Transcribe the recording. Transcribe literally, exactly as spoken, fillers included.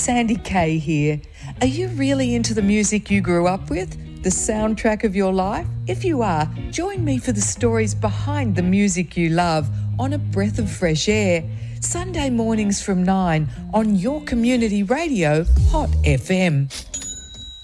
Sandy Kay here. Are you really into the music you grew up with? The soundtrack of your life? If you are, join me for the stories behind the music you love on A Breath of Fresh Air. Sunday mornings from nine on your community radio, Hot F M.